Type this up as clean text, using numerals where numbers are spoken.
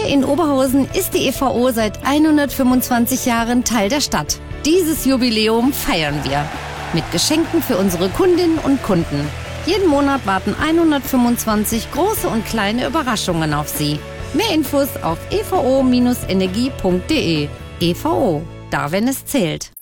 Hier in Oberhausen ist die EVO seit 125 Jahren Teil der Stadt. Dieses Jubiläum feiern wir mit Geschenken für unsere Kundinnen und Kunden. Jeden Monat warten 125 große und kleine Überraschungen auf Sie. Mehr Infos auf evo-energie.de. EVO, da wenn es zählt.